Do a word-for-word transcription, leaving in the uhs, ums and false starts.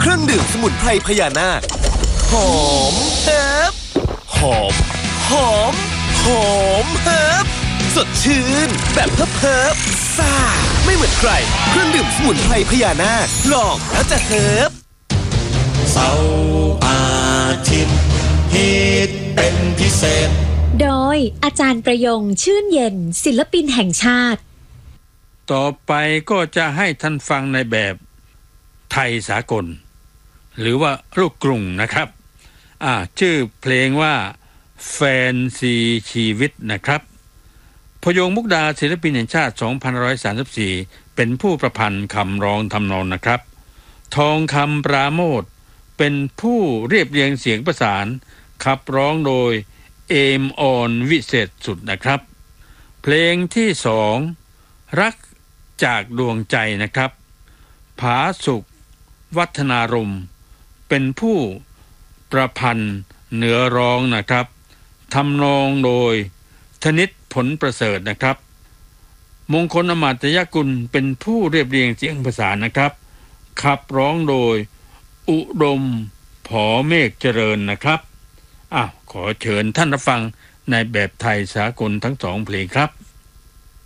รื่องดื่มสมุนไพรพญานาคหอมเฮิบหอมหอมหอมเฮิบสดชื่นแบบเฮิบเฮิบซ่าไม่เหมือนใครเครื่องดื่มสมุนไพรพญานาคลองแล้วจะเฮิบเสาร์อาทิตย์ฮิตเป็นพิเศษโดยอาจารย์ประยงชื่นเย็นศิลปินแห่งชาติต่อไปก็จะให้ท่านฟังในแบบไทยสากลหรือว่าลูกกรุงนะครับอ่าชื่อเพลงว่าแฟนซีชีวิตนะครับพยงมุกดาศิลปินแห่งชาติสองพันห้าร้อยสามสิบสี่เป็นผู้ประพันธ์คำร้องทำนองนะครับทองคำปราโมทย์เป็นผู้เรียบเรียงเสียงประสานขับร้องโดยเอมออนวิเศษสุดนะครับเพลงที่สองรักจากดวงใจนะครับผาสุขวัฒนารมณ์เป็นผู้ประพันธ์เนื้อร้องนะครับทำนองโดยธนิตผลประเสริฐนะครับมงคลอมาตยกุลเป็นผู้เรียบเรียงเสียงประสานนะครับขับร้องโดยอุดมผอเมฆเจริญนะครับอ่ะขอเชิญท่านรับฟังในแบบไทยสากลทั้งสองเพลงครับ